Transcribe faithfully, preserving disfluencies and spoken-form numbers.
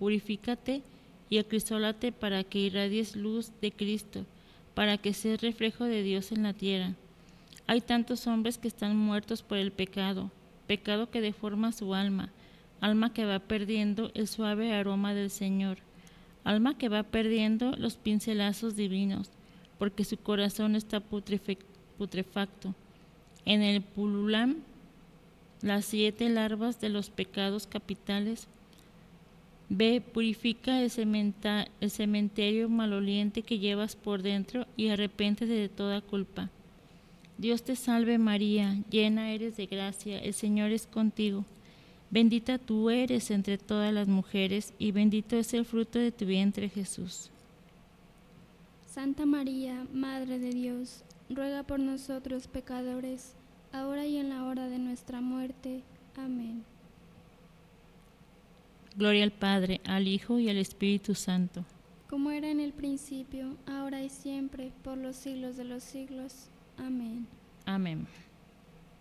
purifícate y acrisólate para que irradies luz de Cristo, para que seas reflejo de Dios en la tierra. Hay tantos hombres que están muertos por el pecado, pecado que deforma su alma, alma que va perdiendo el suave aroma del Señor, alma que va perdiendo los pincelazos divinos, porque su corazón está putrefacto. En el pululan las siete larvas de los pecados capitales. Ve, purifica el, cementa, el cementerio maloliente que llevas por dentro y arrepéntete de toda culpa. Dios te salve María, llena eres de gracia, el Señor es contigo. Bendita tú eres entre todas las mujeres y bendito es el fruto de tu vientre Jesús. Santa María, Madre de Dios, ruega por nosotros pecadores, ahora y en la hora de nuestra muerte. Amén. Gloria al Padre, al Hijo y al Espíritu Santo. Como era en el principio, ahora y siempre, por los siglos de los siglos. Amén. Amén.